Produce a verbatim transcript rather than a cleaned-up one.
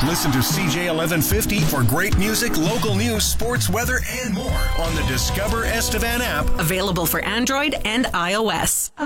Listen to C J eleven fifty for great music, local news, sports, weather, and more on the Discover Estevan app. Available for Android and iOS.